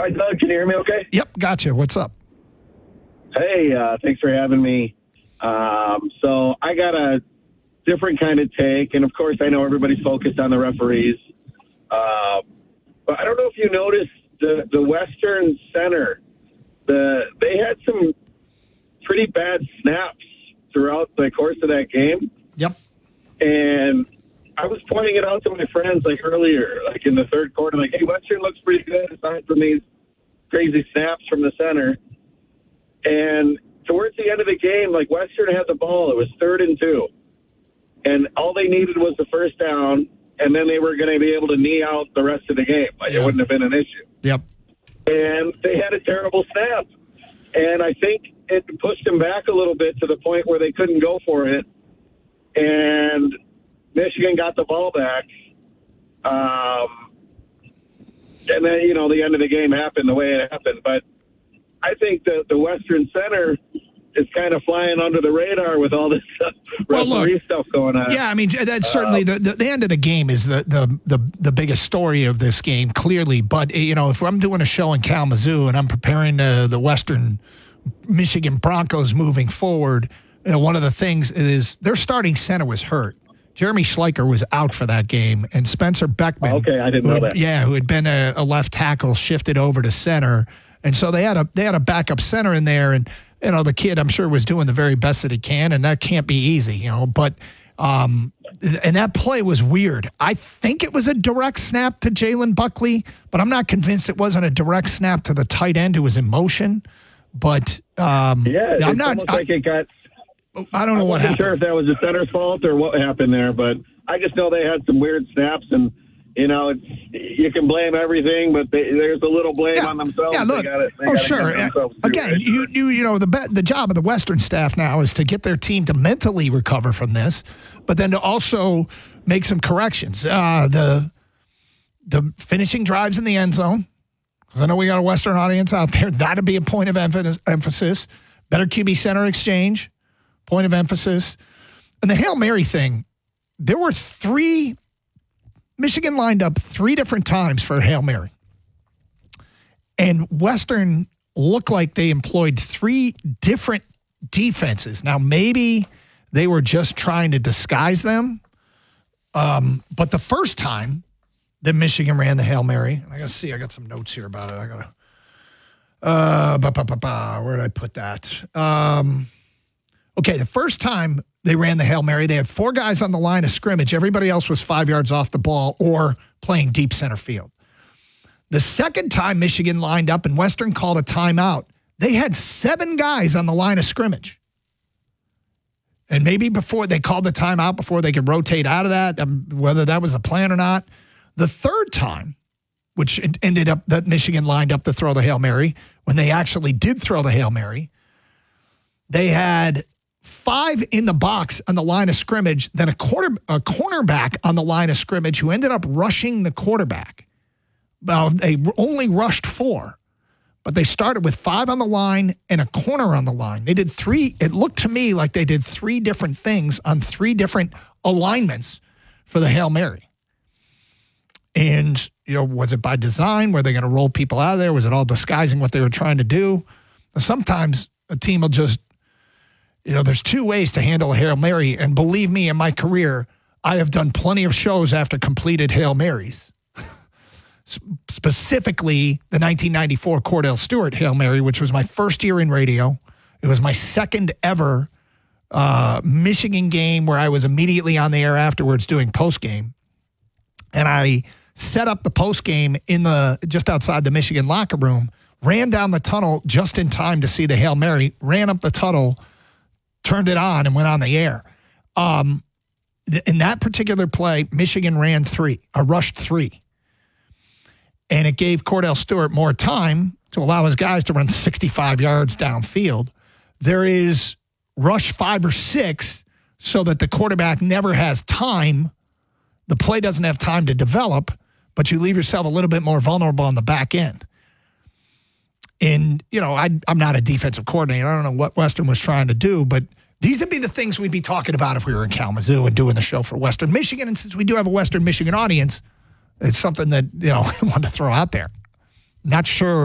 Hi, Doug. Can you hear me okay? Yep, gotcha. What's up? Hey, thanks for having me. So I got a different kind of take, and of course I know everybody's focused on the referees. But I don't know if you noticed the Western Center, they had some pretty bad snaps throughout the course of that game. Yep. And I was pointing it out to my friends earlier, in the third quarter, hey, Western looks pretty good aside from these crazy snaps from the center. And towards the end of the game, Western had the ball. It was 3rd and 2. And all they needed was the first down, and then they were going to be able to knee out the rest of the game. It wouldn't have been an issue. Yep. And they had a terrible snap. And I think it pushed them back a little bit to the point where they couldn't go for it. And Michigan got the ball back. And then, the end of the game happened the way it happened. But I think that the Western Center is kind of flying under the radar with all this referee stuff going on. Yeah, I mean, that's certainly the end of the game is the biggest story of this game, clearly. But, if I'm doing a show in Kalamazoo and I'm preparing the Western Michigan Broncos moving forward, one of the things is their starting center was hurt. Jeremy Schleicher was out for that game, and Spencer Beckman, okay, I didn't know that. Yeah, who had been a left tackle, shifted over to center, and so they had a backup center in there, and the kid I'm sure was doing the very best that he can, and that can't be easy, But and that play was weird. I think it was a direct snap to Jalen Buckley, but I'm not convinced it wasn't a direct snap to the tight end who was in motion. But I'm not. It got. I don't know what happened. I'm not sure if that was the center's fault or what happened there, but I just know they had some weird snaps, and you can blame everything, but there's a little blame on themselves. Yeah, look. Sure. Again, the job of the Western staff now is to get their team to mentally recover from this, but then to also make some corrections. The finishing drives in the end zone, because I know we got a Western audience out there. That'd be a point of emphasis. Better QB center exchange. Point of emphasis. And the Hail Mary thing, there were Michigan lined up 3 different times for a Hail Mary. And Western looked like they employed 3 different defenses. Now, maybe they were just trying to disguise them. But the first time that Michigan ran the Hail Mary, I got to see, I got some notes here about it. Where did I put that? Okay, the first time they ran the Hail Mary, they had 4 guys on the line of scrimmage. Everybody else was 5 yards off the ball or playing deep center field. The second time Michigan lined up and Western called a timeout, they had 7 guys on the line of scrimmage. And maybe before they called the timeout, before they could rotate out of that, whether that was the plan or not. The third time, which ended up that Michigan lined up to throw the Hail Mary, when they actually did throw the Hail Mary, they had 5 in the box on the line of scrimmage, then a cornerback on the line of scrimmage who ended up rushing the quarterback. Well, they only rushed 4, but they started with 5 on the line and a corner on the line. They did 3. It looked to me like they did 3 different things on 3 different alignments for the Hail Mary. And, was it by design? Were they going to roll people out of there? Was it all disguising what they were trying to do? Sometimes a team will just, there's 2 ways to handle a Hail Mary. And believe me, in my career, I have done plenty of shows after completed Hail Marys. Specifically, the 1994 Cordell Stewart Hail Mary, which was my first year in radio. It was my second ever Michigan game where I was immediately on the air afterwards doing postgame. And I set up the postgame just outside the Michigan locker room, ran down the tunnel just in time to see the Hail Mary, ran up the tunnel, turned it on, and went on the air. In that particular play, Michigan rushed 3. And it gave Cordell Stewart more time to allow his guys to run 65 yards downfield. There is rush 5 or 6 so that the quarterback never has time. The play doesn't have time to develop, but you leave yourself a little bit more vulnerable on the back end. And, I'm not a defensive coordinator. I don't know what Western was trying to do, but these would be the things we'd be talking about if we were in Kalamazoo and doing the show for Western Michigan. And since we do have a Western Michigan audience, it's something that, I wanted to throw out there. Not sure